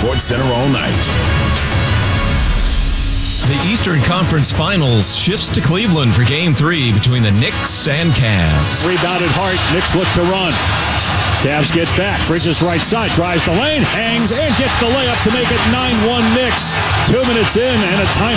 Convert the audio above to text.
SportsCenter all night. The Eastern Conference Finals shifts to Cleveland for Game 3 between the Knicks and Cavs. Rebounded Hart. Knicks look to run. Cavs get back. Bridges right side. Drives the lane. Hangs and gets the layup to make it 9-1 Knicks. 2 minutes in and a time.